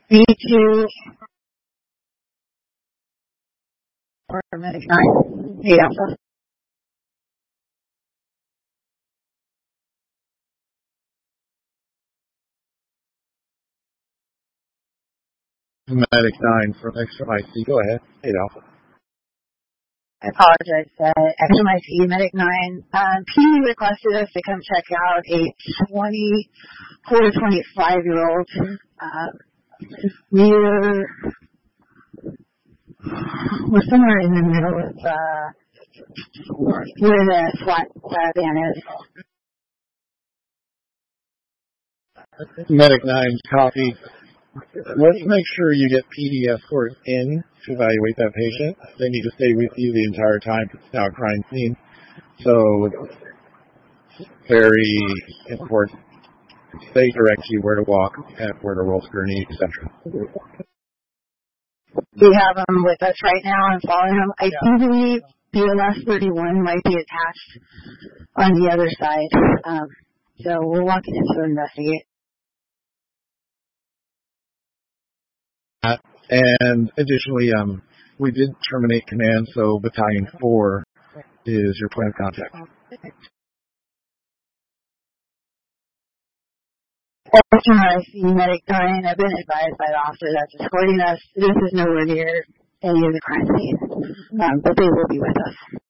B2 or Medic 9. 8 Alpha. Medic 9 from Extra IC. Go ahead. 8 Alpha. I apologize. Extra IC, Medic 9. PD requested us to come check out a 24 to 25-year-old. We're somewhere in the middle of where the SWAT van is. Medic 9's copy. Let's make sure you get PD escorts in to evaluate that patient. They need to stay with you the entire time. It's now a crime scene. So it's very important. They direct you where to walk, and where to roll scrutiny, etc. We have them with us right now and following them. I do believe BLS 31 might be attached on the other side. So we're walking in to investigate. And additionally, we did terminate command, so Battalion 4 is your point of contact. I see Medic 9. I've been advised by the officer that's escorting us. This is nowhere near any of the crime scene, but they will be with us.